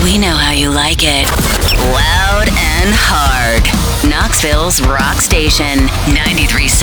We know how you like it. Loud and hard. Knoxville's Rock Station, 93.7